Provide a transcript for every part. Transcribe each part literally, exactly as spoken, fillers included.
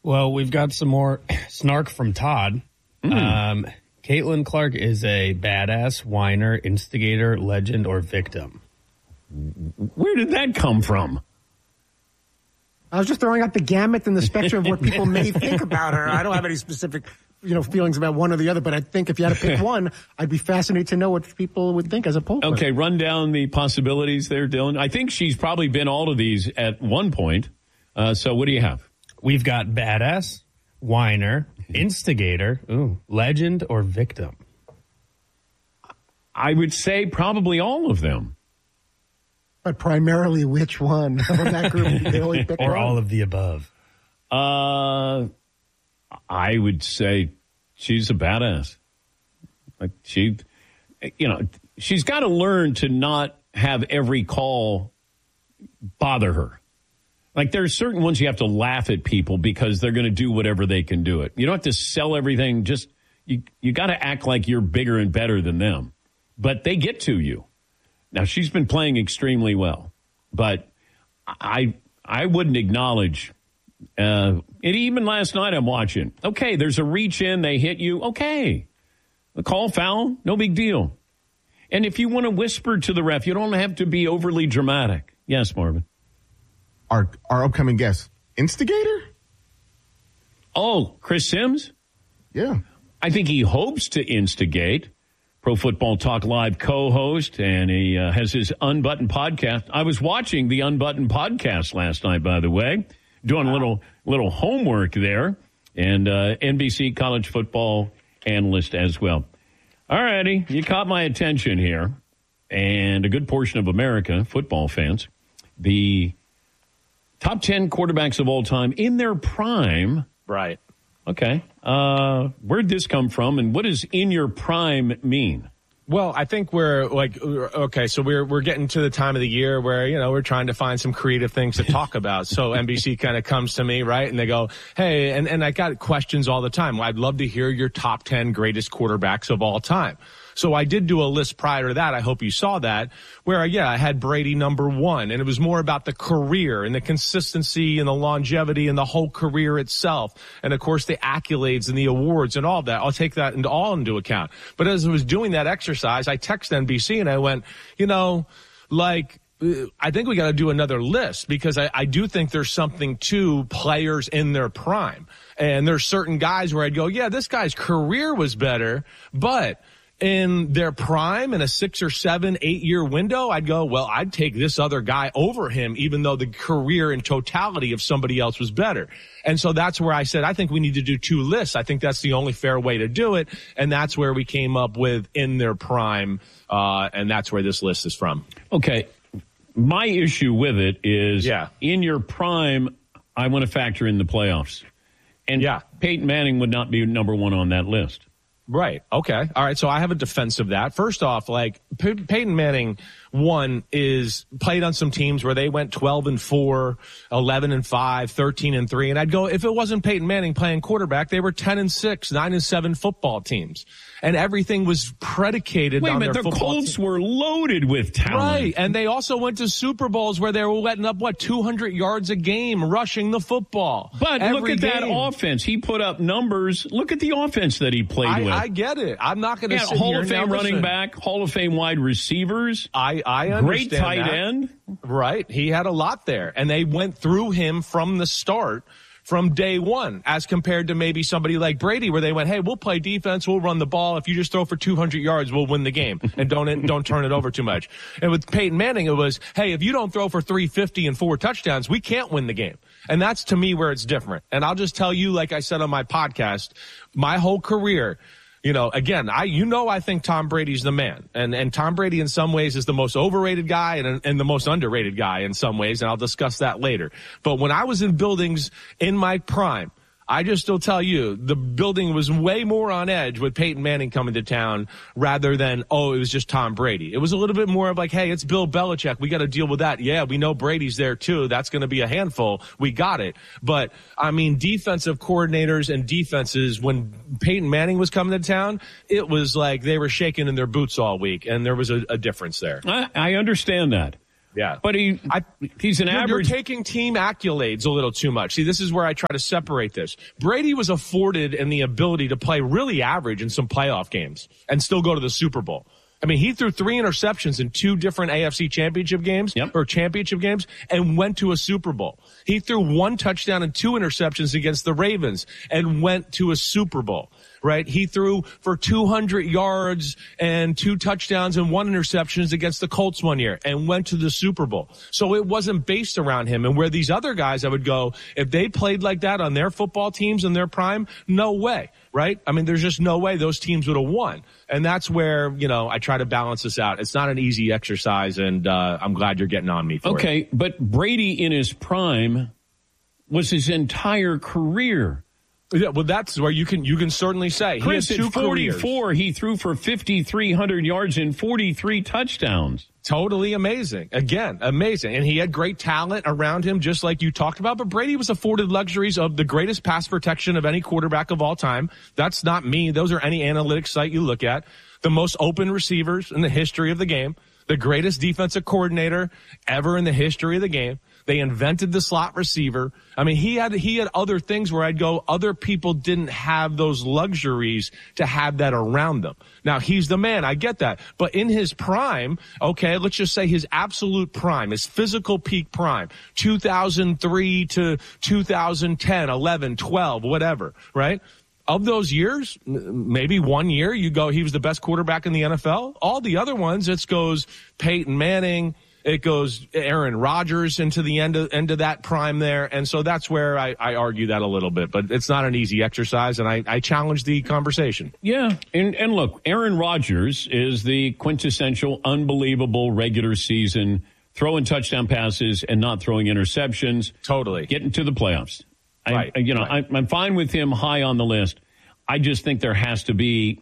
Well, we've got some more snark from Todd. Mm. Um, Caitlin Clark is a badass, whiner, instigator, legend, or victim. Where did that come from? I was just throwing out the gamut and the spectrum of what people may think about her. I don't have any specific, you know, feelings about one or the other, but I think if you had to pick one, I'd be fascinated to know what people would think as a poll. Okay, run down the possibilities there, Dylan. I think she's probably been all of these at one point. Uh, so what do you have? We've got badass, whiner, instigator, ooh, legend, or victim. I would say probably all of them. But primarily which one from that group? They only pick or one. all of the above. Uh, I would say she's a badass. Like she, you know, she's got to learn to not have every call bother her. Like there's certain ones you have to laugh at people because they're going to do whatever they can do it. You don't have to sell everything. Just you, you got to act like you're bigger and better than them. But they get to you. Now she's been playing extremely well, but I I wouldn't acknowledge. Uh, and even last night I'm watching. Okay, there's a reach in, they hit you. Okay, a call foul, no big deal. And if you want to whisper to the ref, you don't have to be overly dramatic. Yes, Marvin. Our our upcoming guest, instigator? Oh, Chris Sims? Yeah. I think he hopes to instigate. Pro Football Talk Live co-host, and he uh, has his Unbuttoned podcast. I was watching the Unbuttoned podcast last night, by the way, doing a little little homework there, and uh, N B C college football analyst as well. All righty, you caught my attention here, and a good portion of America, football fans. The top ten quarterbacks of all time in their prime. Right. Okay. Uh, where'd this come from, and what does in your prime mean? Well, I think we're like, okay, so we're we're getting to the time of the year where, you know, we're trying to find some creative things to talk about. So N B C kind of comes to me, right? And they go, hey, and, and I got questions all the time. Well, I'd love to hear your top ten greatest quarterbacks of all time. So I did do a list prior to that. I hope you saw that, where, yeah, I had Brady number one, and it was more about the career and the consistency and the longevity and the whole career itself. And, of course, the accolades and the awards and all that. I'll take that into all into account. But as I was doing that exercise, I texted N B C and I went, you know, like, I think we got to do another list because I, I do think there's something to players in their prime. And there's certain guys where I'd go, yeah, this guy's career was better, but in their prime in a six or seven, eight year window, I'd go, well, I'd take this other guy over him, even though the career in totality of somebody else was better. And so that's where I said, I think we need to do two lists. I think that's the only fair way to do it. And that's where we came up with in their prime. Uh, and that's where this list is from. Okay. My issue with it is yeah. in your prime, I want to factor in the playoffs. And yeah. Peyton Manning would not be number one on that list. Right. Okay. All right. So I have a defense of that. First off, like Pey- Peyton Manning, one is played on some teams where they went twelve and four, eleven and five, thirteen and three. And I'd go, if it wasn't Peyton Manning playing quarterback, they were ten and six, nine and seven football teams. And everything was predicated Wait on a minute, their the football Colts team. were loaded with talent. Right. And they also went to Super Bowls where they were letting up, what, two hundred yards a game rushing the football. But Every look at game. that offense. He put up numbers. Look at the offense that he played I, with. I get it. I'm not going to yeah, sit Hall here of Fame now, running listen. back, Hall of Fame wide receivers. I, I understand Great tight that. end. Right. He had a lot there. And they went through him from the start, from day one, as compared to maybe somebody like Brady where they went, hey, we'll play defense, we'll run the ball. If you just throw for two hundred yards, we'll win the game. And don't don't turn it over too much. And with Peyton Manning, it was, hey, if you don't throw for three fifty and four touchdowns, we can't win the game. And that's, to me, where it's different. And I'll just tell you, like I said on my podcast, my whole career, you know, again, I, you know, I think Tom Brady's the man, and, and Tom Brady in some ways is the most overrated guy and, and the most underrated guy in some ways. And I'll discuss that later. But when I was in buildings in my prime, I just still tell you, the building was way more on edge with Peyton Manning coming to town rather than, oh, it was just Tom Brady. It was a little bit more of like, hey, it's Bill Belichick. We got to deal with that. Yeah, we know Brady's there too. That's going to be a handful. We got it. But, I mean, defensive coordinators and defenses, when Peyton Manning was coming to town, it was like they were shaking in their boots all week, and there was a, a difference there. I, I understand that. Yeah. But he I, he's an you're, average. You're taking team accolades a little too much. See, this is where I try to separate this. Brady was afforded in the ability to play really average in some playoff games and still go to the Super Bowl. I mean, he threw three interceptions in two different A F C championship games yep. or championship games and went to a Super Bowl. He threw one touchdown and two interceptions against the Ravens and went to a Super Bowl, right? He threw for two hundred yards and two touchdowns and one interceptions against the Colts one year and went to the Super Bowl. So it wasn't based around him. And where these other guys, I would go, if they played like that on their football teams in their prime, no way. Right? I mean, there's just no way those teams would have won. And that's where, you know, I try to balance this out. It's not an easy exercise, and uh, I'm glad you're getting on me for okay, it. Okay, but Brady in his prime was his entire career. Yeah, well, that's where you can you can certainly say. Chris, he had two at forty-four, careers. He threw for fifty-three hundred yards and forty-three touchdowns. Totally amazing. Again, amazing. And he had great talent around him, just like you talked about. But Brady was afforded luxuries of the greatest pass protection of any quarterback of all time. That's not me. Those are any analytics site you look at. The most open receivers in the history of the game. The greatest defensive coordinator ever in the history of the game. They invented the slot receiver. I mean, he had, he had other things where I'd go, other people didn't have those luxuries to have that around them. Now, he's the man. I get that. But in his prime, okay, let's just say his absolute prime, his physical peak prime, two thousand three to two thousand ten, eleven, twelve, whatever, right? Of those years, maybe one year you go, he was the best quarterback in the N F L. All the other ones, it goes Peyton Manning, it goes Aaron Rodgers into the end of, end of that prime there. And so that's where I, I argue that a little bit, but it's not an easy exercise, and I, I challenge the conversation. Yeah. And, and look, Aaron Rodgers is the quintessential, unbelievable regular season throwing touchdown passes and not throwing interceptions. Totally. Getting to the playoffs. Right. I, you know, right. I, I'm fine with him high on the list. I just think there has to be,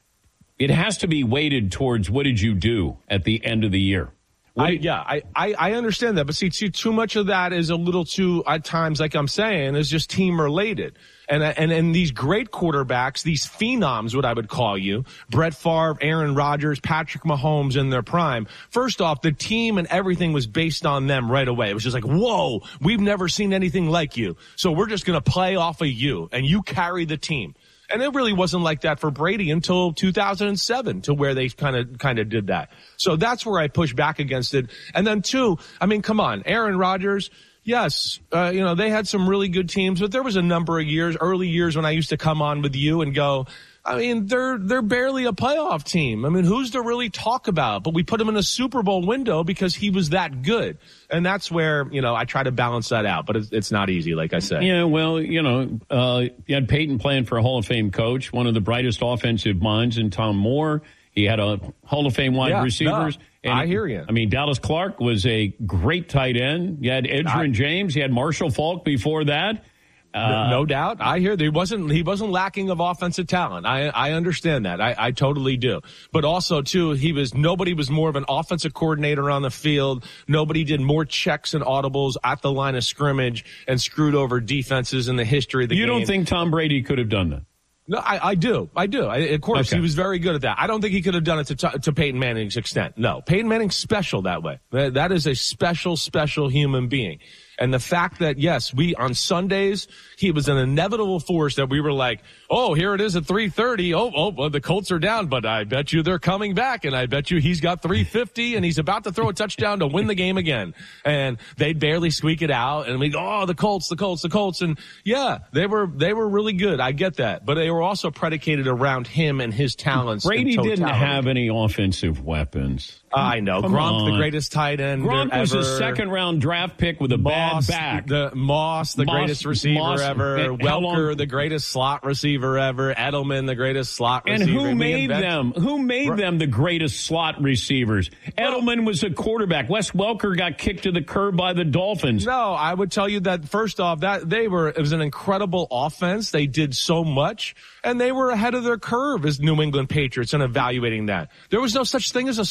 it has to be weighted towards what did you do at the end of the year. I, yeah, I, I, I understand that. But see, too, too much of that is a little too, at times, like I'm saying, is just team related. And, and, and these great quarterbacks, these phenoms, what I would call you, Brett Favre, Aaron Rodgers, Patrick Mahomes in their prime. First off, the team and everything was based on them right away. It was just like, whoa, we've never seen anything like you. So we're just going to play off of you, and you carry the team. And it really wasn't like that for Brady until two thousand seven, to where they kind of kind of did that. So that's where I push back against it. And then two, I mean, come on, Aaron Rodgers. Yes, uh, you know, they had some really good teams, but there was a number of years, early years, when I used to come on with you and go, I mean, they're they're barely a playoff team. I mean, who's to really talk about? But we put him in a Super Bowl window because he was that good. And that's where, you know, I try to balance that out. But it's, it's not easy, like I said. Yeah, well, you know, uh, you had Peyton playing for a Hall of Fame coach, one of the brightest offensive minds in Tom Moore. He had a Hall of Fame wide yeah, receivers. No, and, I hear you. I mean, Dallas Clark was a great tight end. You had Edgerrin James. You had Marshall Faulk before that. Uh, no doubt. I hear that he wasn't, he wasn't lacking of offensive talent. I, I understand that. I, I totally do. But also too, he was, nobody was more of an offensive coordinator on the field. Nobody did more checks and audibles at the line of scrimmage and screwed over defenses in the history of the you game. You don't think Tom Brady could have done that? No, I, I do. I do. I, of course, okay. He was very good at that. I don't think he could have done it to, to Peyton Manning's extent. No. Peyton Manning's special that way. That, that is a special, special human being. And the fact that, yes, we, on Sundays, he was an inevitable force that we were like, oh, here it is at three thirty. Oh, oh, well, the Colts are down, but I bet you they're coming back. And I bet you he's got three fifty and he's about to throw a touchdown to win the game again. And they'd barely squeak it out. And we go, oh, the Colts, the Colts, the Colts. And yeah, they were, they were really good. I get that. But they were also predicated around him and his talents. Brady didn't have any offensive weapons. I know. Come Gronk, on. the greatest tight end Gronk ever. was a second round draft pick with a Moss, bad back. The Moss, the Moss, greatest receiver Moss, ever. Welker, the greatest slot receiver ever. Edelman, the greatest slot and receiver. who made them? Who made them the greatest slot receivers? Well, Edelman was a quarterback. Wes Welker got kicked to the curb by the Dolphins. No, I would tell you that first off, that they were, it was an incredible offense. They did so much, and they were ahead of their curve as New England Patriots in evaluating that. There was no such thing as a slot receiver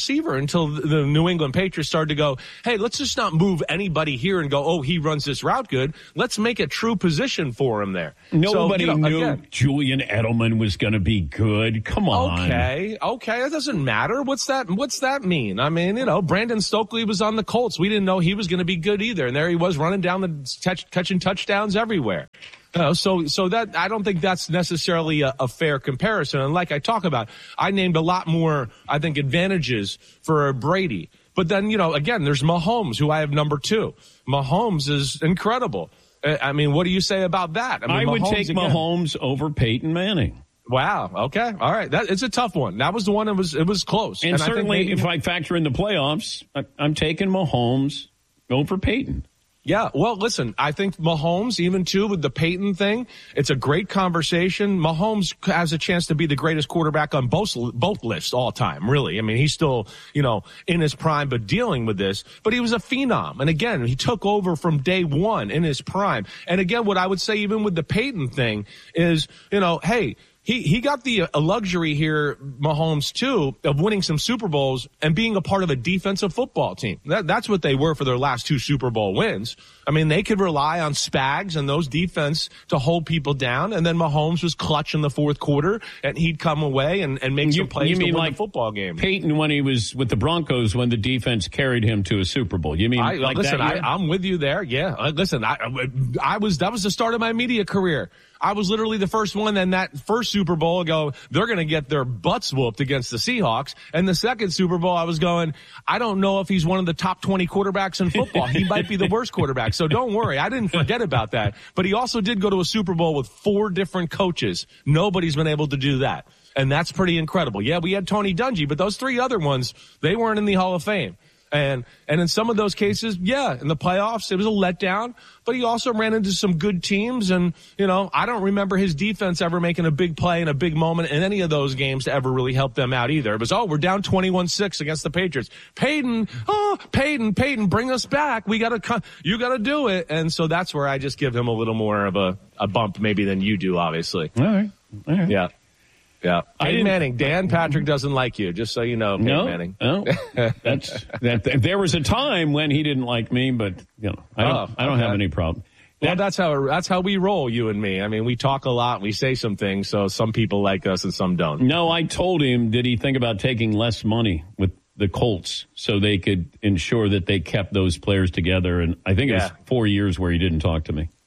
receiver until the New England Patriots started to go, hey, let's just not move anybody here and go, oh, he runs this route good. Let's make a true position for him there. Nobody so, you know, knew again, Julian Edelman was going to be good. Come on. Okay, okay, it doesn't matter. What's that? What's that mean? I mean, you know, Brandon Stokely was on the Colts. We didn't know he was going to be good either, and there he was running down the touch, catching touchdowns everywhere. You know, so so that I don't think that's necessarily a, a fair comparison. And like I talk about, I named a lot more, I think, advantages for Brady. But then, you know, again, there's Mahomes, who I have number two. Mahomes is incredible. I mean, what do you say about that? I, mean, I would Mahomes, take again, Mahomes over Peyton Manning. Wow. Okay. All right. That it's a tough one. That was the one that was it was close. And, and certainly, I think maybe, if I factor in the playoffs, I, I'm taking Mahomes over Peyton. Yeah, well, listen, I think Mahomes, even too, with the Peyton thing, it's a great conversation. Mahomes has a chance to be the greatest quarterback on both both lists all time, really. I mean, he's still, you know, in his prime, but dealing with this. But he was a phenom. And again, he took over from day one in his prime. And again, what I would say even with the Peyton thing is, you know, hey, He he got the uh, luxury here, Mahomes, too, of winning some Super Bowls and being a part of a defensive football team. That, that's what they were for their last two Super Bowl wins. I mean, they could rely on Spags and those defense to hold people down, and then Mahomes was clutch in the fourth quarter, and he'd come away and, and make you, some plays you mean to win like the football game. Peyton, when he was with the Broncos, when the defense carried him to a Super Bowl. You mean I, like listen, that year? I, I'm with you there. Yeah, uh, listen, I, I was that was the start of my media career. I was literally the first one in that first Super Bowl to go, they're going to get their butts whooped against the Seahawks. And the second Super Bowl, I was going, I don't know if he's one of the top twenty quarterbacks in football. He might be the worst quarterback. So don't worry. I didn't forget about that. But he also did go to a Super Bowl with four different coaches. Nobody's been able to do that. And that's pretty incredible. Yeah, we had Tony Dungy, but those three other ones, they weren't in the Hall of Fame. And and in some of those cases, yeah, in the playoffs, it was a letdown. But he also ran into some good teams. And, you know, I don't remember his defense ever making a big play in a big moment in any of those games to ever really help them out either. It was, oh, we're down twenty-one six against the Patriots. Peyton, oh, Peyton, Peyton, bring us back. We got to, you got to do it. And so that's where I just give him a little more of a, a bump maybe than you do, obviously. All right. All right. Yeah. Yeah, Peyton Manning. Dan Patrick doesn't like you, just so you know, Peyton no, Manning. No, that's that. There was a time when he didn't like me, but you know, I don't. Oh, I don't okay. have any problem. Well, That, that's how that's how we roll, you and me. I mean, we talk a lot, we say some things, so some people like us and some don't. no, I told him, did he think about taking less money with the Colts so they could ensure that they kept those players together? And I think it Yeah. was four years where he didn't talk to me.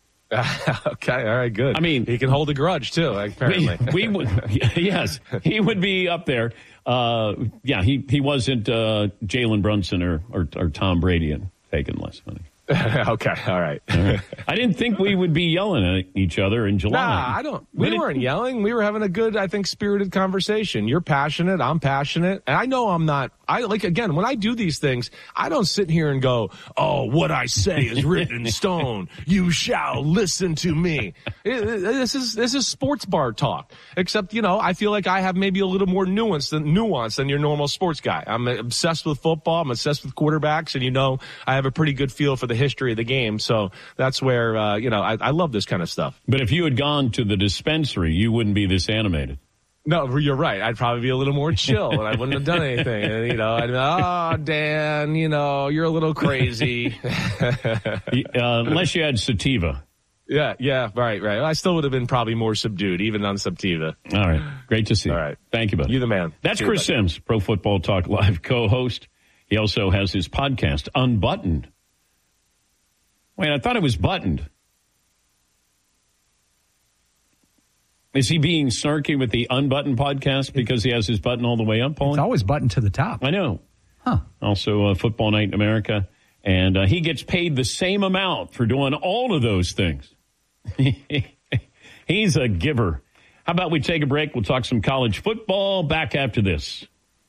Okay, all right, good. I mean, he can hold a grudge too, apparently. We, we would, yes, he would be up there. Uh, yeah, he he wasn't uh, Jalen Brunson or, or or Tom Brady and taking less money. Okay, all right. All right. I didn't think we would be yelling at each other in July. Nah, I don't. We But it- weren't yelling. We were having a good, I think, spirited conversation. You're passionate. I'm passionate. And I know I'm not. I like, again, when I do these things, I don't sit here and go, oh, what I say is written in stone. You shall listen to me. It, it, this is, this is sports bar talk. Except, you know, I feel like I have maybe a little more nuance than nuance than your normal sports guy. I'm obsessed with football. I'm obsessed with quarterbacks. And, you know, I have a pretty good feel for the history of the game. So that's where, uh, you know, I, I love this kind of stuff. But if you had gone to the dispensary, you wouldn't be this animated. No, you're right. I'd probably be a little more chill and I wouldn't have done anything. And, you know, I'd be, oh, Dan, you know, you're a little crazy. uh, unless you had sativa. Yeah, yeah, right, right. I still would have been probably more subdued, even on sativa. All right. Great to see you. All right. Thank you, buddy. You the man. That's See you, Chris buddy. Sims, Pro Football Talk Live co-host. He also has his podcast, Unbuttoned. Wait, I thought it was buttoned. Is he being snarky with the Unbuttoned podcast because he has his button all the way up, Paul? It's always buttoned to the top. I know. Huh. Also, uh, Football Night in America. And uh, he gets paid the same amount for doing all of those things. He's a giver. How about we take a break? We'll talk some college football back after this.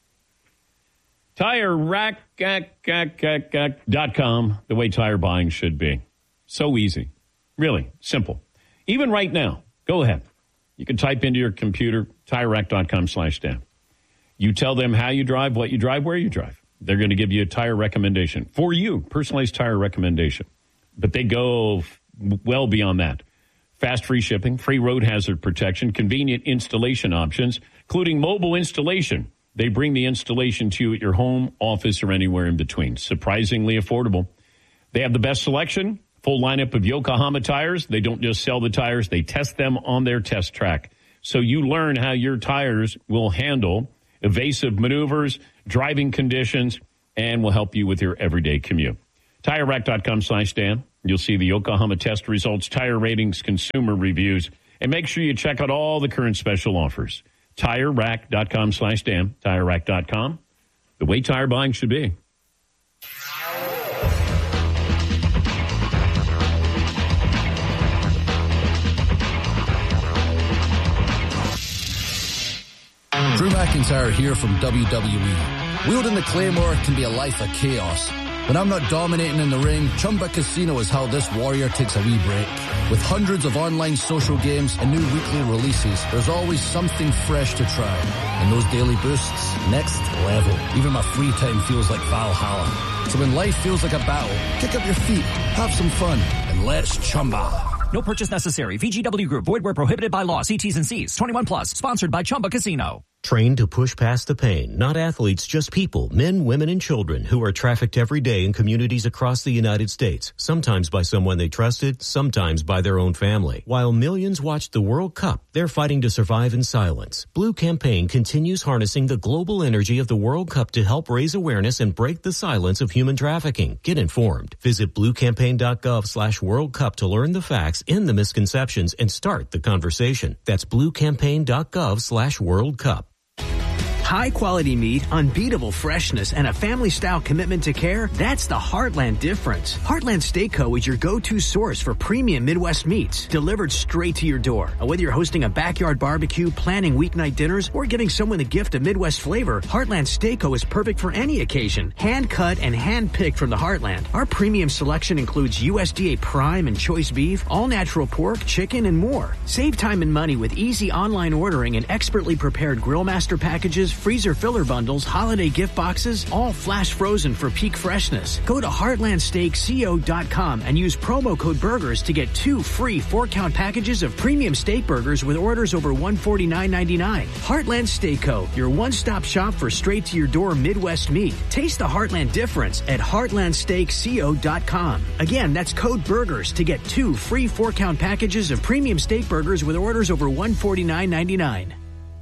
Tire Rack dot com, the way tire buying should be. So easy. Really simple. Even right now, go ahead. You can type into your computer, tire rack dot com slash Dan. You tell them how you drive, what you drive, where you drive. They're going to give you a tire recommendation for you, personalized tire recommendation. But they go f- well beyond that. Fast free shipping, free road hazard protection, convenient installation options, including mobile installation. They bring the installation to you at your home, office, or anywhere in between. Surprisingly affordable. They have the best selection, full lineup of Yokohama tires. They don't just sell the tires, they test them on their test track. So you learn how your tires will handle evasive maneuvers, driving conditions, and will help you with your everyday commute. TireRack.com slash Dan. You'll see the Yokohama test results, tire ratings, consumer reviews, and make sure you check out all the current special offers. TireRack.com slash Dan. TireRack dot com. The way tire buying should be. Drew McIntyre here from W W E. Wielding the Claymore can be a life of chaos. When I'm not dominating in the ring, Chumba Casino is how this warrior takes a wee break. With hundreds of online social games and new weekly releases, there's always something fresh to try. And those daily boosts, next level. Even my free time feels like Valhalla. So when life feels like a battle, kick up your feet, have some fun, and let's Chumba. No purchase necessary. V G W Group. Void where prohibited by law. See T's and C's. twenty-one plus. Sponsored by Chumba Casino. Trained to push past the pain. Not athletes, just people, men, women, and children who are trafficked every day in communities across the United States. Sometimes by someone they trusted, sometimes by their own family. While millions watch the World Cup, they're fighting to survive in silence. Blue Campaign continues harnessing the global energy of the World Cup to help raise awareness and break the silence of human trafficking. Get informed. Visit bluecampaign.gov slash World Cup to learn the facts, end the misconceptions, and start the conversation. That's bluecampaign.gov slash World Cup. High-quality meat, unbeatable freshness, and a family-style commitment to care, that's the Heartland difference. Heartland Steak Co. is your go-to source for premium Midwest meats, delivered straight to your door. Whether you're hosting a backyard barbecue, planning weeknight dinners, or giving someone a gift of Midwest flavor, Heartland Steak Co. is perfect for any occasion. Hand-cut and hand-picked from the Heartland. Our premium selection includes U S D A prime and choice beef, all-natural pork, chicken, and more. Save time and money with easy online ordering and expertly prepared grill master packages, freezer filler bundles, holiday gift boxes, all flash frozen for peak freshness. Go to heartland steak co dot com and use promo code BURGERS to get two free four-count packages of premium steak burgers with orders over one hundred forty-nine ninety-nine. Heartland Steak Co., your one-stop shop for straight-to-your-door Midwest meat. Taste the Heartland difference at heartland steak co dot com. Again, that's code BURGERS to get two free four-count packages of premium steak burgers with orders over one hundred forty-nine ninety-nine.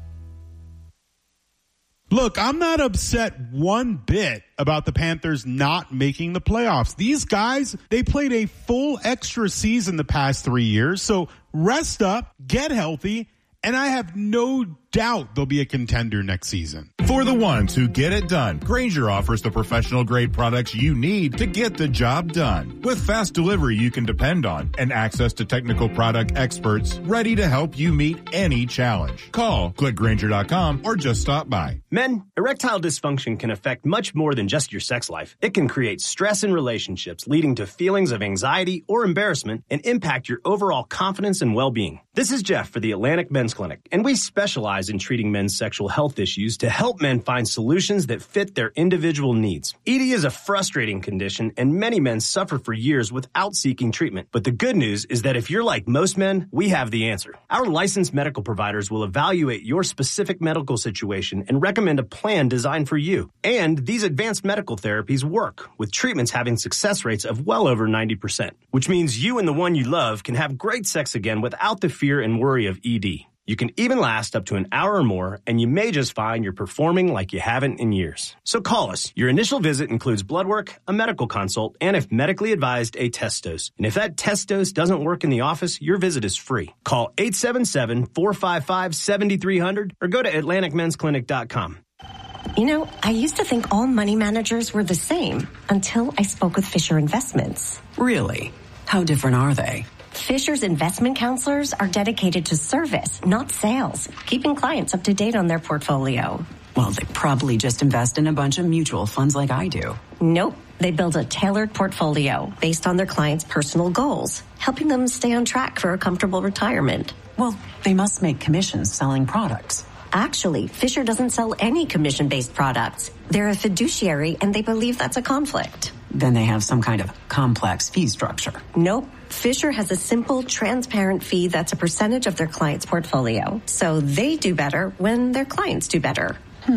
Look, I'm not upset one bit about the Panthers not making the playoffs. These guys, they played a full extra season the past three years. So rest up, get healthy, and I have no doubt they'll be a contender next season. For the ones who get it done, Grainger offers the professional grade products you need to get the job done. With fast delivery you can depend on and access to technical product experts ready to help you meet any challenge. Call, click Grainger dot com, or just stop by. Men, erectile dysfunction can affect much more than just your sex life. It can create stress in relationships, leading to feelings of anxiety or embarrassment and impact your overall confidence and well-being. This is Jeff for the Atlantic Men's Clinic, and we specialize in treating men's sexual health issues to help men find solutions that fit their individual needs. E D is a frustrating condition, and many men suffer for years without seeking treatment. But the good news is that if you're like most men, we have the answer. Our licensed medical providers will evaluate your specific medical situation and recommend a plan designed for you. And these advanced medical therapies work, with treatments having success rates of well over ninety percent, which means you and the one you love can have great sex again without the fear and worry of E D. You can even last up to an hour or more, and you may just find you're performing like you haven't in years. So call us. Your initial visit includes blood work, a medical consult, and if medically advised, a test dose. And if that test dose doesn't work in the office, your visit is free. Call eight seven seven, four five five, seven three zero zero or go to atlantic men's clinic dot com. You know, I used to think all money managers were the same until I spoke with Fisher Investments. Really? How different are they? Fisher's investment counselors are dedicated to service, not sales, keeping clients up to date on their portfolio. Well, they probably just invest in a bunch of mutual funds like I do. Nope. They build a tailored portfolio based on their clients' personal goals, helping them stay on track for a comfortable retirement. Well, they must make commissions selling products. Actually, Fisher doesn't sell any commission-based products. They're a fiduciary, and they believe that's a conflict. Then they have some kind of complex fee structure. Nope. Fisher has a simple, transparent fee that's a percentage of their client's portfolio. So they do better when their clients do better. Hmm.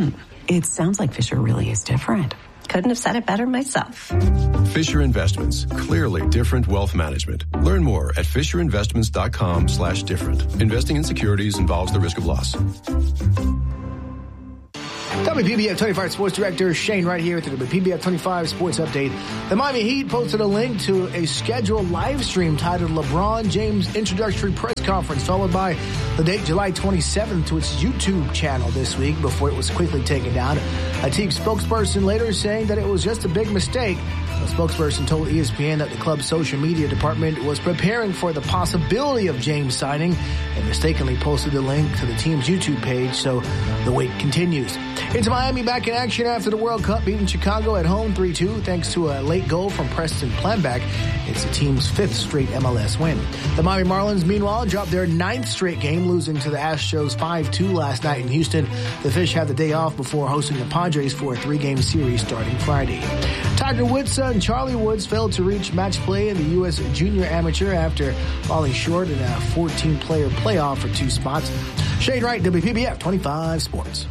It sounds like Fisher really is different. Couldn't have said it better myself. Fisher Investments. Clearly different wealth management. Learn more at fisherinvestments.com slash different. Investing in securities involves the risk of loss. W P B F twenty-five Sports Director Shane Wright here with the W P B F twenty-five Sports Update. The Miami Heat posted a link to a scheduled live stream titled LeBron James Introductory Press Conference, followed by the date July twenty-seventh to its YouTube channel this week before it was quickly taken down. A team spokesperson later saying that it was just a big mistake. The spokesperson told E S P N that the club's social media department was preparing for the possibility of James signing and mistakenly posted the link to the team's YouTube page, so the wait continues. It's Miami back in action after the World Cup, beating Chicago at home three two thanks to a late goal from Preston Planback. It's the team's fifth straight M L S win. The Miami Marlins, meanwhile, dropped their ninth straight game, losing to the Astros five two last night in Houston. The Fish have the day off before hosting the Padres for a three-game series starting Friday. Tiger Woods' son Charlie Woods failed to reach match play in the U S Junior Amateur after falling short in a fourteen-player playoff for two spots. Shane Wright, W P B F twenty-five Sports.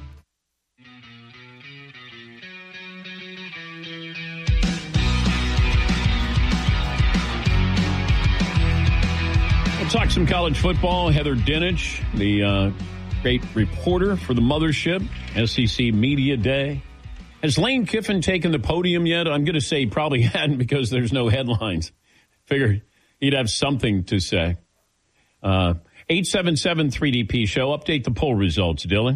We'll talk some college football. Heather Dinich, the uh, great reporter for the mothership, S E C Media Day. Has Lane Kiffin taken the podium yet? I'm going to say he probably hadn't because there's no headlines. Figured he'd have something to say. Uh, eight seven seven three D P show. Update the poll results, Dylan.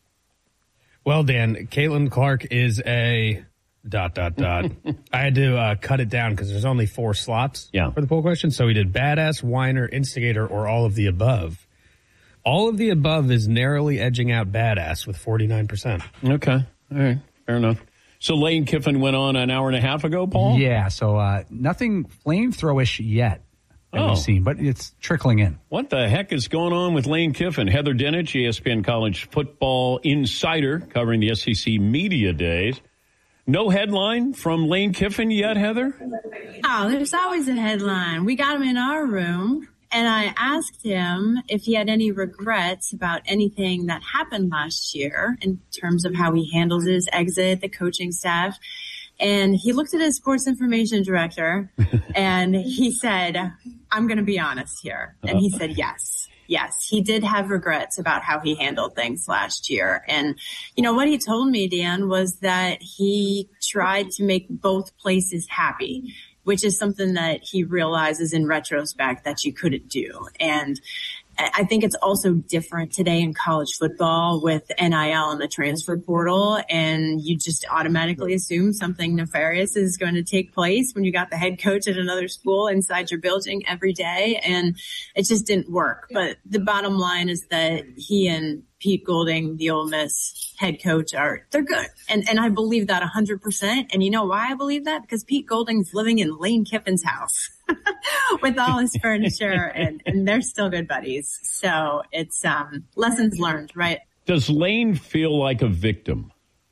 Well, Dan, Caitlin Clark is a dot, dot, dot. I had to uh, cut it down because there's only four slots yeah. for the poll question. So we did badass, whiner, instigator, or all of the above. All of the above is narrowly edging out badass with forty-nine percent. Okay. All right. Fair enough. So Lane Kiffin went on an hour and a half ago, Paul? Yeah, so uh, nothing flamethrowish yet that oh. we've seen, but it's trickling in. What the heck is going on with Lane Kiffin? Heather Dinich, E S P N College Football Insider, covering the S E C Media Days. No headline from Lane Kiffin yet, Heather? Oh, there's always a headline. We got him in our room. And I asked him if he had any regrets about anything that happened last year in terms of how he handled his exit, the coaching staff. And he looked at his sports information director and he said, I'm going to be honest here. And he said, yes, yes, he did have regrets about how he handled things last year. And, you know, what he told me, Dan, was that he tried to make both places happy, which is something that he realizes in retrospect that you couldn't do. And I think it's also different today in college football with N I L and the transfer portal. And you just automatically assume something nefarious is going to take place when you got the head coach at another school inside your building every day. And it just didn't work. But the bottom line is that he and Pete Golding, the Ole Miss head coach, are they're good. And and I believe that one hundred percent. And you know why I believe that? Because Pete Golding's living in Lane Kiffin's house with all his furniture, and, and they're still good buddies. So it's um, lessons learned, right? Does Lane feel like a victim?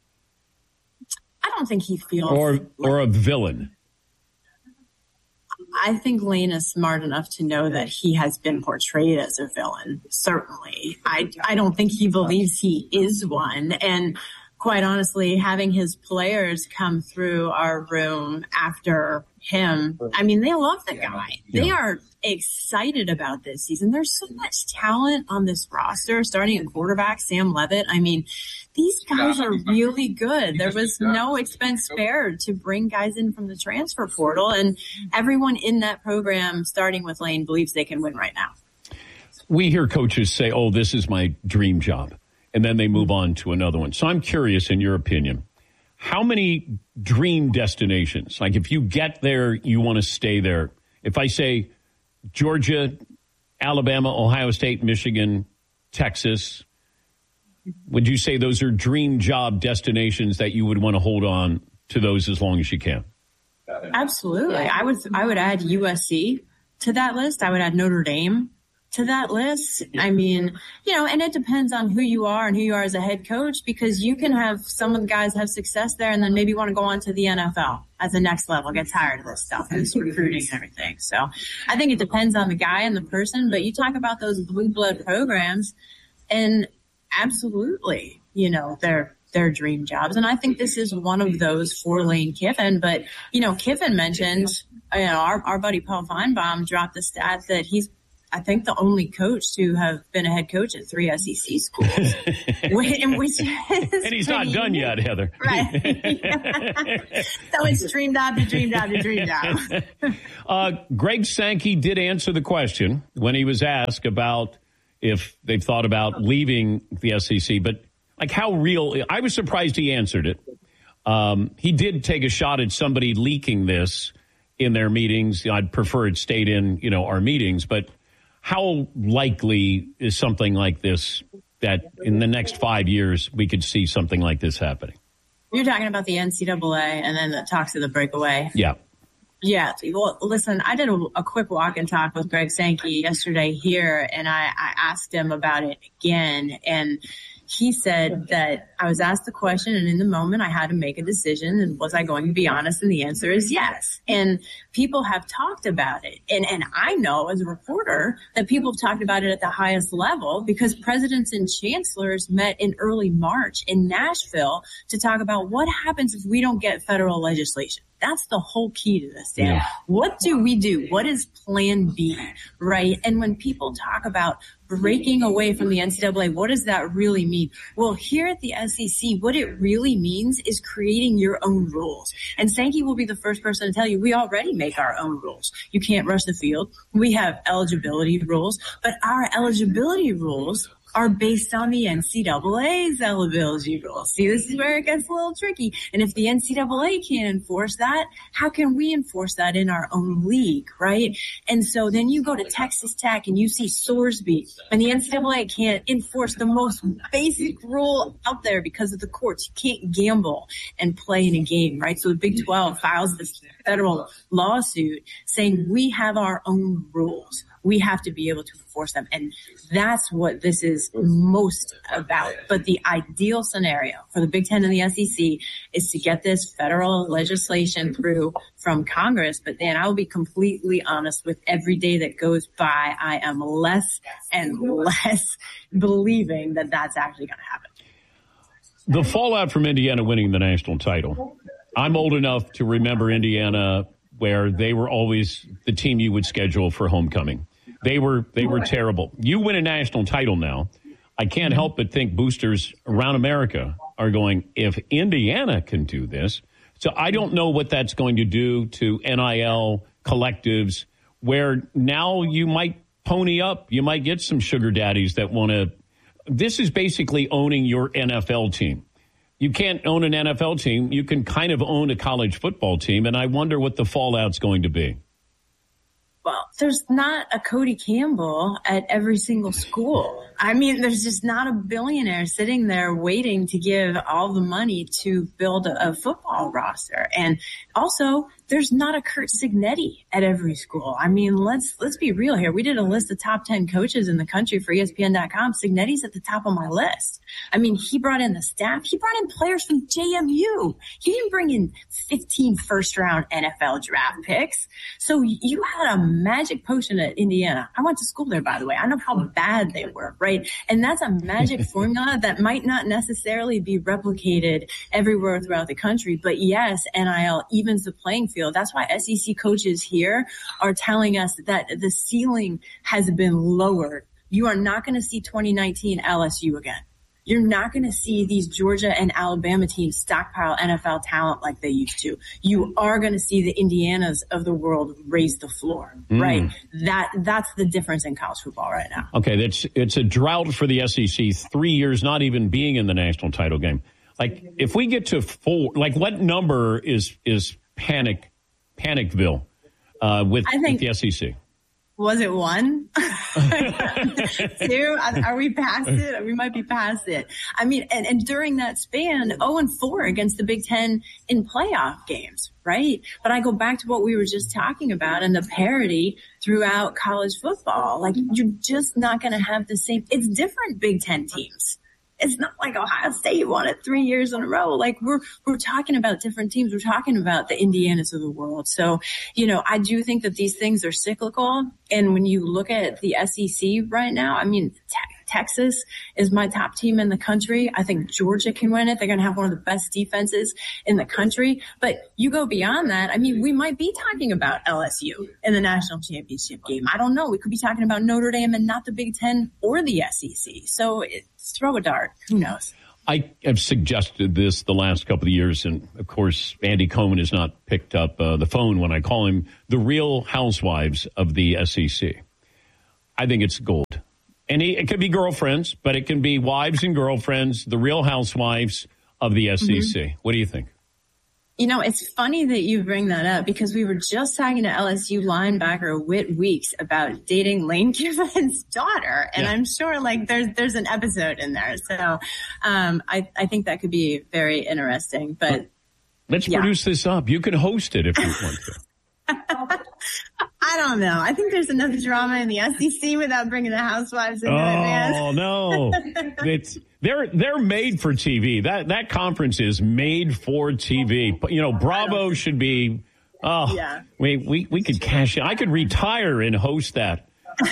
I don't think he feels... Or, like, or a villain? I think Lane is smart enough to know that he has been portrayed as a villain, certainly. I, I don't think he believes he is one. And quite honestly, having his players come through our room after him, I mean, they love the guy. Yeah. They are excited about this season. There's so much talent on this roster, starting at quarterback, Sam Levitt. I mean, these guys are really good. There was no expense spared to bring guys in from the transfer portal, and everyone in that program, starting with Lane, believes they can win right now. We hear coaches say, oh, this is my dream job, and then they move on to another one. So I'm curious, in your opinion, how many dream destinations, like if you get there, you want to stay there? If I say Georgia, Alabama, Ohio State, Michigan, Texas, would you say those are dream job destinations that you would want to hold on to those as long as you can? Absolutely. I would I would add U S C to that list. I would add Notre Dame to that list. I mean, you know, and it depends on who you are and who you are as a head coach, because you can have some of the guys have success there and then maybe want to go on to the N F L as the next level, get tired of this stuff and this recruiting and everything. So I think it depends on the guy and the person, but you talk about those blue blood programs and absolutely, you know, they're, their dream jobs. And I think this is one of those for Lane Kiffin. But, you know, Kiffin mentioned, you know, our, our buddy Paul Feinbaum dropped the stat that he's, I think, the only coach to have been a head coach at three S E C schools. in which and he's not done yet, Heather. Right. So it's dream job to dream job to dream job. uh, Greg Sankey did answer the question when he was asked about if they've thought about leaving the S E C. But, like, how real – I was surprised he answered it. Um, he did take a shot at somebody leaking this in their meetings. You know, I'd prefer it stayed in, you know, our meetings. But how likely is something like this that in the next five years we could see something like this happening? You're talking about the N C double A and then the talks of the breakaway. Yeah. Yeah. Well, listen, I did a, a quick walk and talk with Greg Sankey yesterday here, and I, I asked him about it again. And he said that I was asked the question, and in the moment I had to make a decision. And was I going to be honest? And the answer is yes. And people have talked about it. And, and I know as a reporter that people have talked about it at the highest level because presidents and chancellors met in early March in Nashville to talk about what happens if we don't get federal legislation. That's the whole key to this, Dan. Yeah. What do we do? What is plan B, right? And when people talk about breaking away from the N C double A, what does that really mean? Well, here at the S E C, what it really means is creating your own rules. And Sankey will be the first person to tell you, we already make our own rules. You can't rush the field. We have eligibility rules, but our eligibility rules are based on the N C double A's eligibility rules. See, this is where it gets a little tricky. And if the N C double A can't enforce that, how can we enforce that in our own league, right? And so then you go to Texas Tech and you see Sorsby, and the N C double A can't enforce the most basic rule out there because of the courts. You can't gamble and play in a game, right? So the Big twelve files this federal lawsuit saying we have our own rules. We have to be able to enforce them. And that's what this is most about. But the ideal scenario for the Big Ten and the S E C is to get this federal legislation through from Congress. But then I will be completely honest, with every day that goes by, I am less and less believing that that's actually going to happen. The fallout from Indiana winning the national title. I'm old enough to remember Indiana where they were always the team you would schedule for homecoming. They were they were terrible. You win a national title now. I can't help but think boosters around America are going, if Indiana can do this. So I don't know what that's going to do to N I L collectives, where now you might pony up. You might get some sugar daddies that want to. This is basically owning your N F L team. You can't own an N F L team. You can kind of own a college football team, and I wonder what the fallout's going to be. Well, there's not a Cody Campbell at every single school. I mean, there's just not a billionaire sitting there waiting to give all the money to build a, a football roster. And also, there's not a Curt Cignetti at every school. I mean, let's let's be real here. We did a list of top ten coaches in the country for E S P N dot com. Cignetti's at the top of my list. I mean, he brought in the staff. He brought in players from J M U. He didn't bring in fifteen first-round N F L draft picks. So you had a magic potion at Indiana. I went to school there, by the way. I know how bad they were, right? And that's a magic formula that might not necessarily be replicated everywhere throughout the country. But yes, N I L evens the playing field. That's why S E C coaches here are telling us that the ceiling has been lowered. You are not going to see twenty nineteen L S U again. You're not going to see these Georgia and Alabama teams stockpile N F L talent like they used to. You are going to see the Indianas of the world raise the floor, mm. right? That that's the difference in college football right now. Okay, that's it's a drought for the S E C. Three years not even being in the national title game. Like, if we get to four, like, what number is is panic Panicville uh, with, I think, with the S E C? Was it one? Two? Are we past it? We might be past it. I mean, and, and during that span, oh and four against the Big Ten in playoff games, right? But I go back to what we were just talking about and the parity throughout college football. Like, you're just not going to have the same. It's different Big Ten teams. It's not like Ohio State won it three years in a row. Like, we're, we're talking about different teams. We're talking about the Indianas of the world. So, you know, I do think that these things are cyclical. And when you look at the S E C right now, I mean, te- Texas is my top team in the country. I think Georgia can win it. They're going to have one of the best defenses in the country. But you go beyond that. I mean, we might be talking about L S U in the national championship game. I don't know. We could be talking about Notre Dame and not the Big Ten or the S E C. So it's throw a dart. Who knows? I have suggested this the last couple of years, and of course, Andy Cohen has not picked up uh, the phone when I call him the Real Housewives of the S E C. I think it's gold. And he, it could be girlfriends, but it can be wives and girlfriends, the Real Housewives of the S E C. Mm-hmm. What do you think? You know, it's funny that you bring that up because we were just talking to L S U linebacker Whit Weeks about dating Lane Kiffin's daughter. And yeah. I'm sure like there's, there's an episode in there. So, um, I, I think that could be very interesting, but let's yeah. produce this up. You can host it if you want to. I don't know. I think there's enough drama in the S E C without bringing the housewives into oh, it, man. Oh, no. It's, they're, they're made for T V. That, that conference is made for T V. You know, Bravo should be, oh, yeah. we, we, we could cash in. I could retire and host that.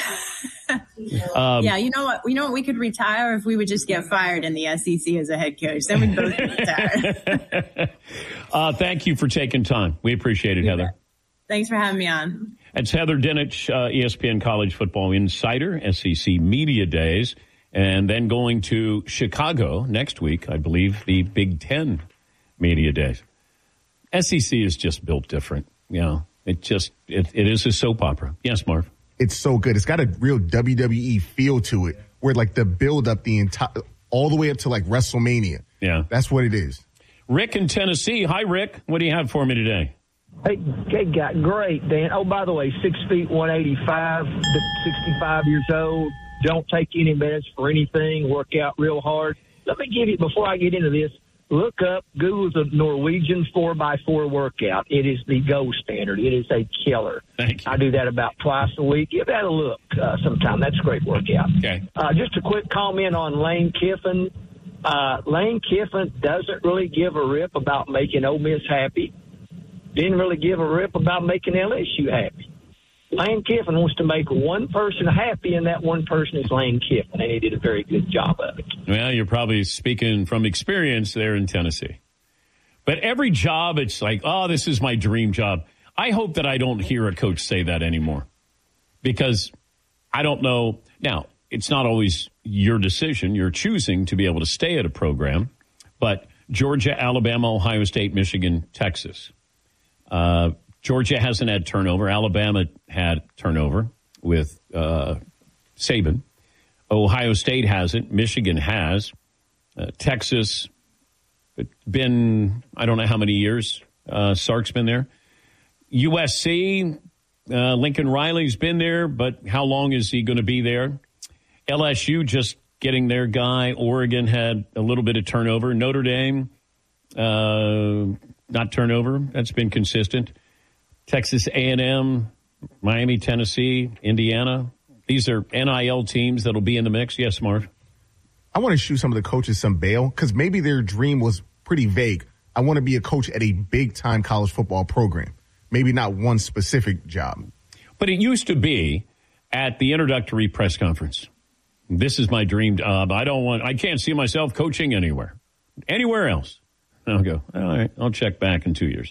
um, yeah, you know what? You know what? We could retire if we would just get fired in the S E C as a head coach. Then we'd both retire. uh, thank you for taking time. We appreciate it, Heather. Thanks for having me on. It's Heather Dinich, uh, E S P N College Football Insider, S E C Media Days, and then going to Chicago next week, I believe, the Big Ten Media Days. S E C is just built different. You know, it just, it, it is a soap opera. Yes, Marv? It's so good. It's got a real W W E feel to it, where like the build up the entire, all the way up to like WrestleMania. Yeah. That's what it is. Rick in Tennessee. Hi, Rick. What do you have for me today? Hey, hey, guy, great, Dan. Oh, by the way, six feet, one eighty-five, sixty-five years old. Don't take any meds for anything. Work out real hard. Let me give you, before I get into this, look up, Google the Norwegian four by four workout. It is the gold standard. It is a killer. Thank you. I do that about twice a week. Give that a look uh, sometime. That's a great workout. Okay. Uh, just a quick comment on Lane Kiffin. Uh, Lane Kiffin doesn't really give a rip about making Ole Miss happy. Didn't really give a rip about making L S U happy. Lane Kiffin wants to make one person happy, and that one person is Lane Kiffin, and he did a very good job of it. Well, you're probably speaking from experience there in Tennessee. But every job, it's like, oh, this is my dream job. I hope that I don't hear a coach say that anymore because I don't know. Now, it's not always your decision. You're choosing to be able to stay at a program, but Georgia, Alabama, Ohio State, Michigan, Texas. Uh, Georgia hasn't had turnover. Alabama had turnover with uh, Saban. Ohio State hasn't. Michigan has. Uh, Texas, it's been, I don't know how many years uh, Sark's been there. U S C, uh, Lincoln Riley's been there, but how long is he going to be there? L S U just getting their guy. Oregon had a little bit of turnover. Notre Dame, uh, not turnover. That's been consistent. Texas A and M, Miami, Tennessee, Indiana. These are N I L teams that'll be in the mix. Yes, Marv? I want to shoot some of the coaches some bail because maybe their dream was pretty vague. I want to be a coach at a big-time college football program. Maybe not one specific job. But it used to be at the introductory press conference. This is my dream job. I don't want, I can't see myself coaching anywhere. Anywhere else. I'll go, all right, I'll check back in two years.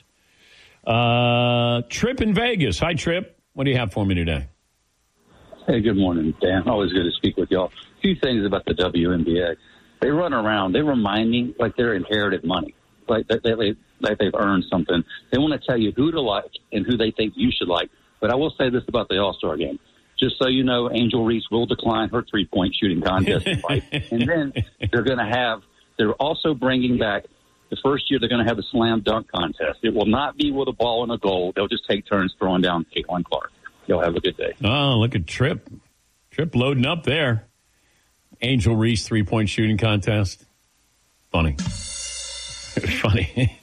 Uh, Trip in Vegas. Hi, Trip. What do you have for me today? Hey, good morning, Dan. Always good to speak with y'all. A few things about the W N B A. They run around. They remind me like they're inherited money, like they, they, like they've earned something. They want to tell you who to like and who they think you should like. But I will say this about the All-Star game. Just so you know, Angel Reese will decline her three-point shooting contest fight. And then they're going to have – they're also bringing back – the first year they're going to have a slam dunk contest. It will not be with a ball and a goal. They'll just take turns throwing down Caitlin Clark. Y'all have a good day. Oh, look at Trip. Trip loading up there. Angel Reese three-point shooting contest. Funny. Funny.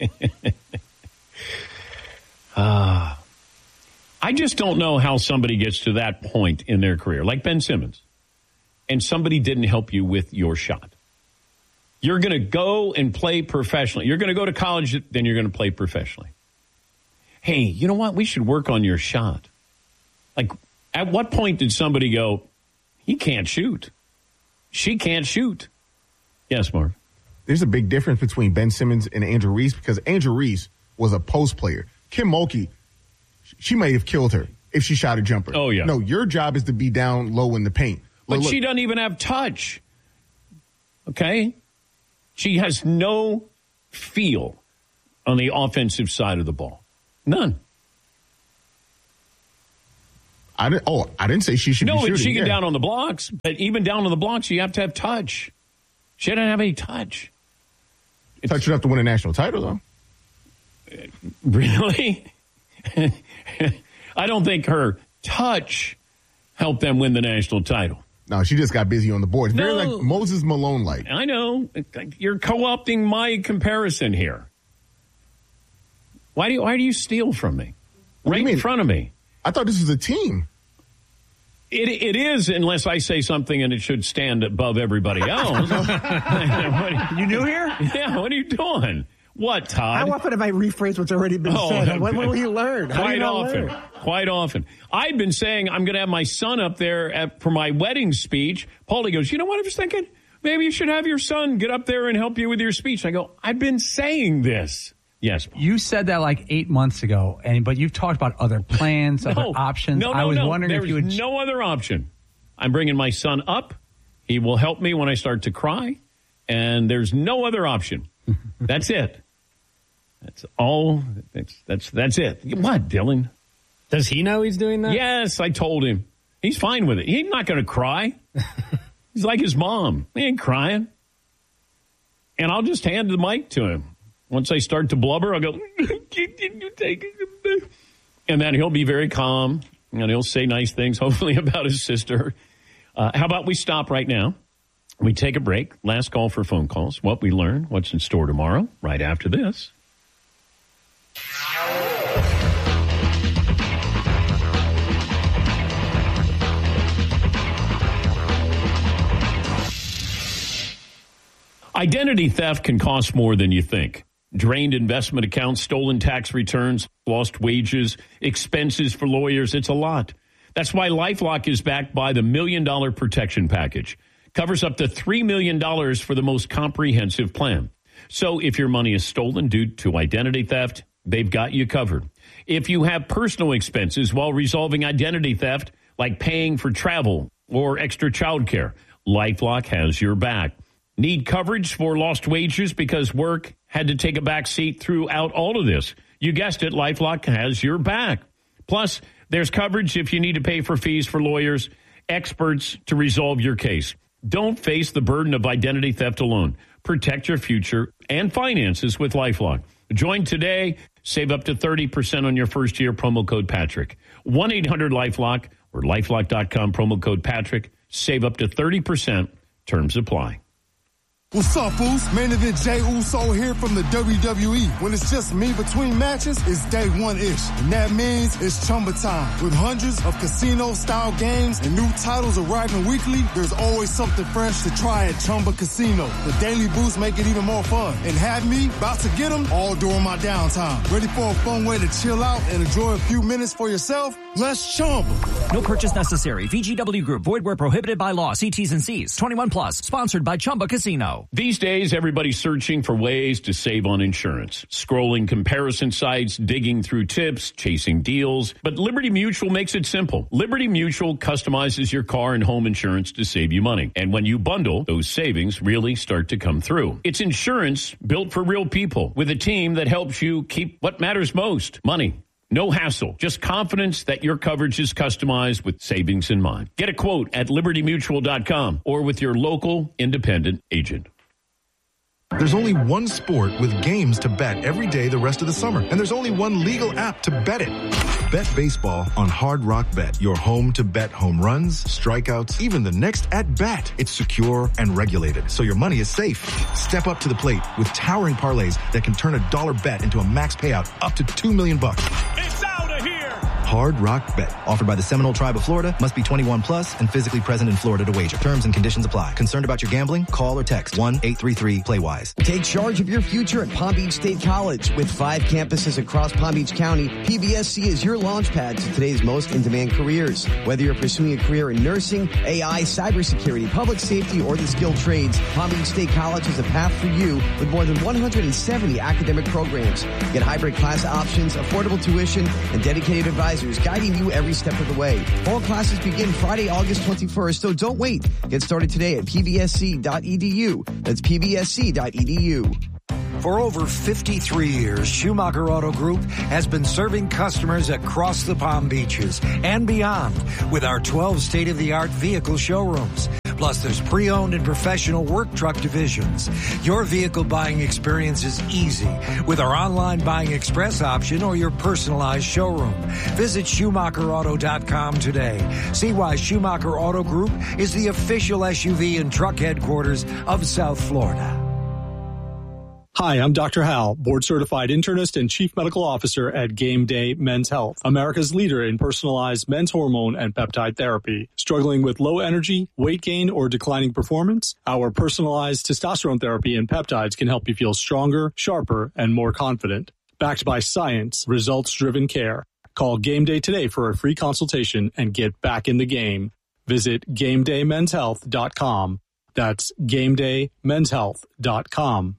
uh, I just don't know how somebody gets to that point in their career, like Ben Simmons, and somebody didn't help you with your shot. You're going to go and play professionally. You're going to go to college, then you're going to play professionally. Hey, you know what? We should work on your shot. Like, at what point did somebody go, he can't shoot? she can't shoot. Yes, Mark. There's a big difference between Ben Simmons and Andrew Reese because Andrew Reese was a post player. Kim Mulkey, she may have killed her if she shot a jumper. Oh, yeah. No, your job is to be down low in the paint. But look, she doesn't even have touch. Okay? She has no feel on the offensive side of the ball. None. I didn't, oh, I didn't say she should no, be shooting. No, she can yeah. down on the blocks, but even down on the blocks, you have to have touch. She didn't have any touch. It's, touch enough to win a national title, though. Really? I don't think her touch helped them win the national title. No, she just got busy on the board. It's no, very like Moses Malone-like. I know. You're co-opting my comparison here. Why do you, why do you steal from me? What right in front of me. I thought this was a team. It It is, unless I say something and it should stand above everybody else. You new here? Yeah, what are you doing? What, Todd? How often have I rephrased what's already been oh, said? When will you learn? How Quite do you not often. learn? Quite often. I've been saying I'm going to have my son up there at, for my wedding speech. Paulie goes, you know what I was thinking? Maybe you should have your son get up there and help you with your speech. I go, I've been saying this. Yes. You said that like eight months ago, and but you've talked about other plans, no, other options. No, no, I was no. wondering There's if you would. no other option. I'm bringing my son up. He will help me when I start to cry, and there's no other option. That's it. That's all. That's that's that's it. What, Dylan? Does he know he's doing that? Yes, I told him. He's fine with it. He's not going to cry. He's like his mom. He ain't crying. And I'll just hand the mic to him. Once I start to blubber, I'll go, you take it. And then he'll be very calm, and he'll say nice things, hopefully, about his sister. Uh, how about we stop right now? We take a break. Last call for phone calls. What we learn, what's in store tomorrow, right after this. Identity theft can cost more than you think. Drained investment accounts, stolen tax returns, lost wages, expenses for lawyers. It's a lot. That's why LifeLock is backed by the Million Dollar Protection Package. Covers up to three million dollars for the most comprehensive plan. So if your money is stolen due to identity theft, they've got you covered. If you have personal expenses while resolving identity theft, like paying for travel or extra childcare, LifeLock has your back. Need coverage for lost wages because work had to take a back seat throughout all of this? You guessed it, LifeLock has your back. Plus, there's coverage if you need to pay for fees for lawyers, experts to resolve your case. Don't face the burden of identity theft alone. Protect your future and finances with LifeLock. Join today. Save up to thirty percent on your first year. Promo code Patrick. one eight hundred LifeLock or lifelock dot com. Promo code Patrick. Save up to thirty percent. Terms apply. What's up, fools? Main event Jey Uso here from the W W E. When it's just me between matches, it's day one-ish. And that means it's Chumba time. With hundreds of casino-style games and new titles arriving weekly, there's always something fresh to try at Chumba Casino. The daily boosts make it even more fun. And have me about to get them all during my downtime. Ready for a fun way to chill out and enjoy a few minutes for yourself? Let's Chumba. No purchase necessary. V G W Group. Void where prohibited by law. See T's and C's. twenty-one plus. Sponsored by Chumba Casino. These days, everybody's searching for ways to save on insurance. Scrolling comparison sites, digging through tips, chasing deals. But Liberty Mutual makes it simple. Liberty Mutual customizes your car and home insurance to save you money. And when you bundle, those savings really start to come through. It's insurance built for real people with a team that helps you keep what matters most, money. No hassle, just confidence that your coverage is customized with savings in mind. Get a quote at liberty mutual dot com or with your local independent agent. There's only one sport with games to bet every day the rest of the summer, and there's only one legal app to bet it. Bet baseball on Hard Rock Bet, your home to bet home runs, strikeouts, even the next at-bat. It's secure and regulated, so your money is safe. Step up to the plate with towering parlays that can turn a dollar bet into a max payout up to two million bucks. It's out of here! Hard Rock Bet. Offered by the Seminole Tribe of Florida. Must be twenty-one plus and physically present in Florida to wager. Terms and conditions apply. Concerned about your gambling? Call or text one eight three three play wise. Take charge of your future at Palm Beach State College. With five campuses across Palm Beach County, P B S C is your launchpad to today's most in-demand careers. Whether you're pursuing a career in nursing, A I, cybersecurity, public safety, or the skilled trades, Palm Beach State College is a path for you with more than one hundred seventy academic programs. Get hybrid class options, affordable tuition, and dedicated advisors guiding you every step of the way. All classes begin Friday, August twenty-first, so don't wait. Get started today at p b s c dot e d u. That's p b s c dot e d u. For over fifty-three years, Schumacher Auto Group has been serving customers across the Palm Beaches and beyond with our twelve state-of-the-art vehicle showrooms. Plus, there's pre-owned and professional work truck divisions. Your vehicle buying experience is easy with our online buying express option or your personalized showroom. Visit Schumacher Auto dot com today. See why Schumacher Auto Group is the official S U V and truck headquarters of South Florida. Hi, I'm Doctor Hal, board-certified internist and chief medical officer at Game Day Men's Health, America's leader in personalized men's hormone and peptide therapy. Struggling with low energy, weight gain, or declining performance? Our personalized testosterone therapy and peptides can help you feel stronger, sharper, and more confident. Backed by science, results-driven care. Call Game Day today for a free consultation and get back in the game. Visit game day men's health dot com. That's game day men's health dot com.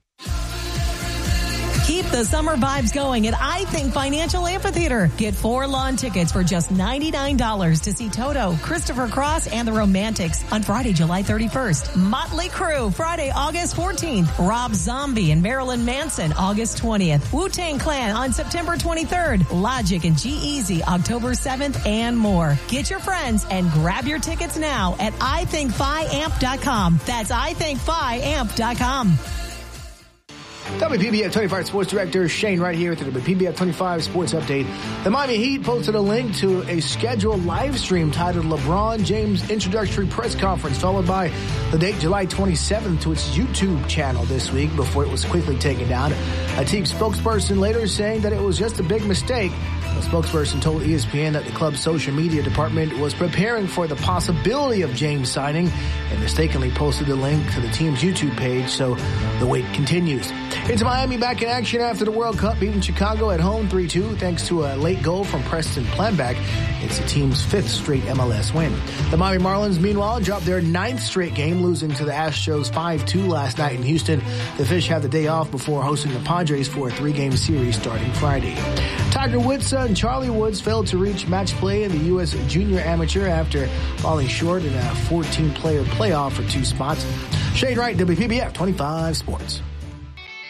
Keep the summer vibes going at I Think Financial Amphitheater. Get four lawn tickets for just ninety-nine dollars to see Toto, Christopher Cross, and the Romantics on Friday, July thirty-first. Motley Crue, Friday, August fourteenth. Rob Zombie and Marilyn Manson, August twentieth. Wu-Tang Clan on September twenty-third. Logic and G-Eazy, October seventh, and more. Get your friends and grab your tickets now at i think fi amp dot com. That's i think fi amp dot com. W P B F twenty-five Sports Director Shane right here with the W P B F twenty-five Sports Update. The Miami Heat posted a link to a scheduled live stream titled LeBron James Introductory Press Conference, followed by the date July twenty-seventh to its YouTube channel this week before it was quickly taken down. A team spokesperson later saying that it was just a big mistake. The spokesperson told E S P N that the club's social media department was preparing for the possibility of James signing and mistakenly posted the link to the team's YouTube page, so the wait continues. It's Miami back in action after the World Cup, beating Chicago at home three two thanks to a late goal from Preston Planback. It's the team's fifth straight M L S win. The Miami Marlins, meanwhile, dropped their ninth straight game, losing to the Astros five two last night in Houston. The Fish have the day off before hosting the Padres for a three-game series starting Friday. Tiger Woods' son Charlie Woods failed to reach match play in the U S Junior Amateur after falling short in a fourteen-player playoff for two spots. Shane Wright, W P B F twenty-five Sports.